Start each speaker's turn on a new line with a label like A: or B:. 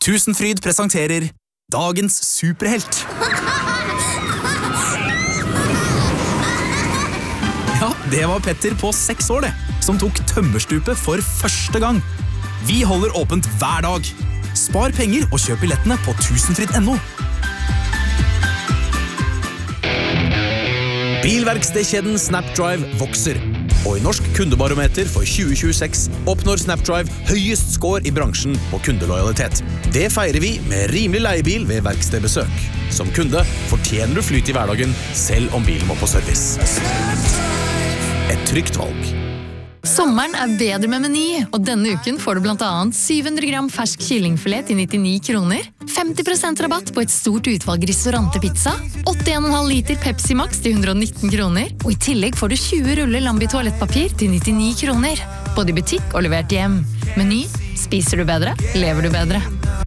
A: Tusenfryd presenterer Dagens superhelt. Ja, det var Petter på 6 år det, som tok tømmerstupet for første gang. Vi holder åpent hver dag. Spar penger og kjøp billettene på tusenfryd.no. Bilverkstedkjeden Snapdrive vokser. Og i Norsk kundebarometer for 2026 oppnår Snapdrive høyest score i bransjen på kundelojalitet. Det feirer vi med rimelig leiebil ved verkstedbesøk. Som kunde fortjener du flyt i hverdagen, selv om bilen må på service. Et trygt valg.
B: Sommeren bedre med Meny, og denne uken får du blant annet 700 gram fersk kyllingfilet til 99 kroner, 50% rabatt på et stort utvalg restaurantepizza, 81,5 liter Pepsi Max til 119 kroner, og i tillegg får du 20 ruller Lambi toalettpapir til 99 kroner, både i butikk og levert hjem. Meny, spiser du bedre, lever du bedre.